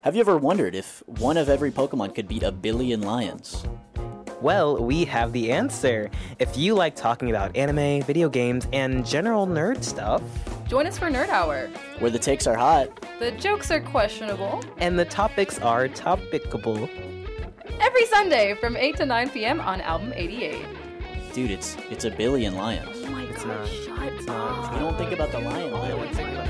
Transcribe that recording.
Have you ever wondered if one of every Pokemon could beat a billion lions? Well, we have the answer. If you like talking about anime, video games, and general nerd stuff, join us for Nerd Hour, where the takes are hot, the jokes are questionable, and the topics are topicable. Every Sunday from 8 to 9 p.m. on Album 88. Dude, it's a billion lions. Oh my god, shut up. You don't think about the lion.